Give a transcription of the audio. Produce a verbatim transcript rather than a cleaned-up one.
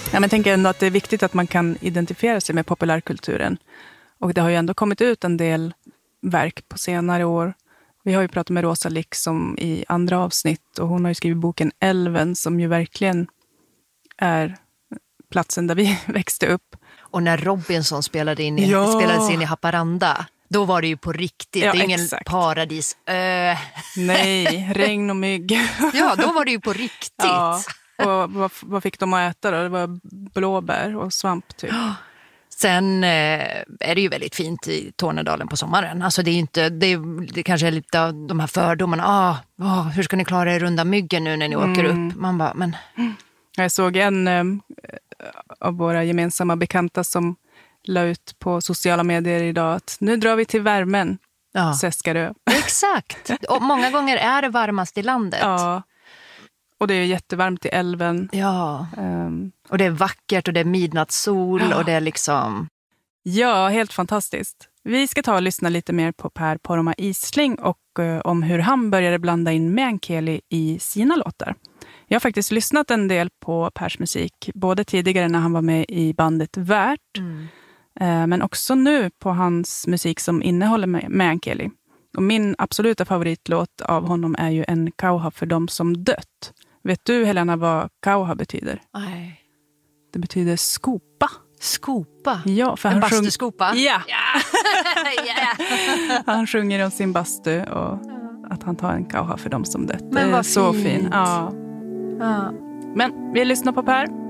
Ja, men jag tänker ändå att det är viktigt att man kan identifiera sig med populärkulturen. Och det har ju ändå kommit ut en del verk på senare år. Vi har ju pratat med Rosa liksom i andra avsnitt. Och hon har ju skrivit boken Älven som ju verkligen är platsen där vi växte upp. Och när Robinson spelade in i, ja. spelades in i Haparanda, då var det ju på riktigt. Ja, det är ingen exakt. paradis. Äh. Nej, regn och mygg. Ja, då var det ju på riktigt. Ja. Och vad, vad fick de att äta då? Det var blåbär och svamp typ. Sen eh, är det ju väldigt fint i Tornedalen på sommaren. Alltså det är ju inte, det, är, det kanske är lite av de här fördomarna. Ah, ah, hur ska ni klara er runda myggen nu när ni mm. åker upp? Man bara, men... Jag såg en eh, av våra gemensamma bekanta som la ut på sociala medier idag att nu drar vi till värmen, ja. Seskarö. Exakt, och många gånger är det varmast i landet. Ja, och det är jättevarmt i älven. Ja, um. och det är vackert och det är midnattssol ja. Och det är liksom... Ja, helt fantastiskt. Vi ska ta och lyssna lite mer på Per Poromaa Isling och uh, om hur han började blanda in meänkieli i sina låtar. Jag har faktiskt lyssnat en del på Pers musik, både tidigare när han var med i bandet Värt, mm. eh, men också nu på hans musik som innehåller meänkieli. Och min absoluta favoritlåt av honom är ju En kauha för dem som dött. Vet du, Helena, vad kauha betyder? Nej. Det betyder skopa. Skopa? Ja, för en han bastuskopa? Sjung... Ja. yeah. Han sjunger om sin bastu och att han tar en kauha för dem som dött. Men det är vad så fint. fin. Ja. Ja. Men vi lyssnar på Per.